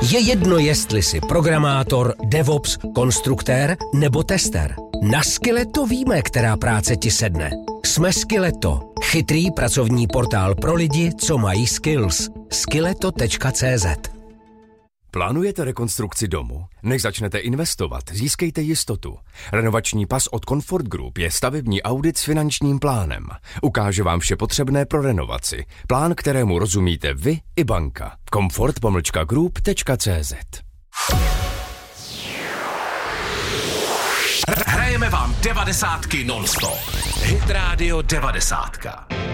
Je jedno, jestli jsi programátor, DevOps, konstruktér nebo tester. Na Skilleto víme, která práce ti sedne. Jsme Skilleto, chytrý pracovní portál pro lidi, co mají skills. Skilleto.cz. Plánujete rekonstrukci domu? Než začnete investovat, získejte jistotu. Renovační pas od Comfort Group je stavební audit s finančním plánem. Ukáže vám vše potřebné pro renovaci. Plán, kterému rozumíte vy i banka. comfort-group.cz. Hrajeme vám 90 non-stop. Hit Radio 90.